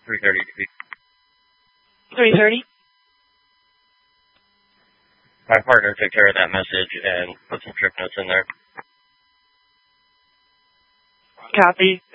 3:30 to be. 3:30? My partner took care of that message and put some trip notes in there. Copy.